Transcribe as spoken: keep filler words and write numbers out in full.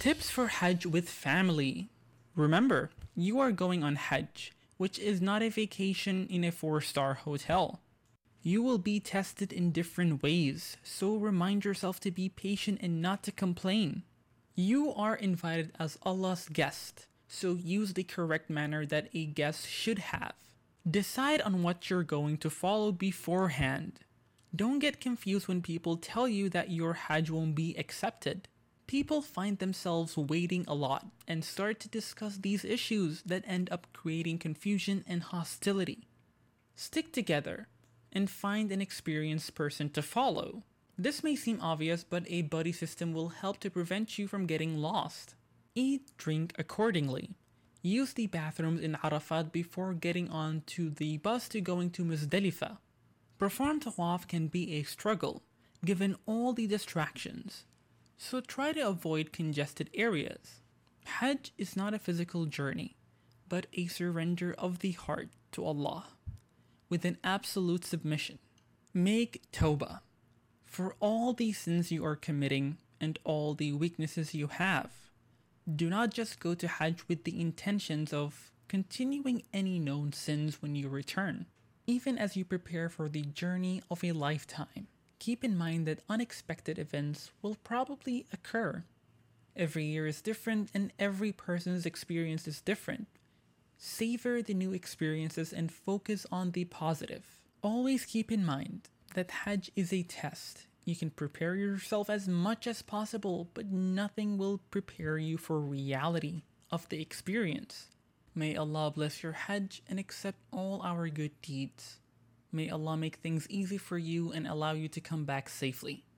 Tips for Hajj with family. Remember, you are going on Hajj, which is not a vacation in a four-star hotel. You will be tested in different ways, so remind yourself to be patient and not to complain. You are invited as Allah's guest, so use the correct manner that a guest should have. Decide on what you're going to follow beforehand. Don't get confused when people tell you that your Hajj won't be accepted. People find themselves waiting a lot and start to discuss these issues that end up creating confusion and hostility. Stick together and find an experienced person to follow. This may seem obvious, but a buddy system will help to prevent you from getting lost. Eat, drink accordingly. Use the bathrooms in Arafat before getting on to the bus to going to Muzdalifah. Perform tawaf can be a struggle, given all the distractions, so try to avoid congested areas. Hajj is not a physical journey, but a surrender of the heart to Allah, with an absolute submission. Make tawbah for all the sins you are committing and all the weaknesses you have. Do not just go to Hajj with the intentions of continuing any known sins when you return. Even as you prepare for the journey of a lifetime, keep in mind that unexpected events will probably occur. Every year is different and every person's experience is different. Savor the new experiences and focus on the positive. Always keep in mind that Hajj is a test. You can prepare yourself as much as possible, but nothing will prepare you for reality of the experience. May Allah bless your Hajj and accept all our good deeds. May Allah make things easy for you and allow you to come back safely.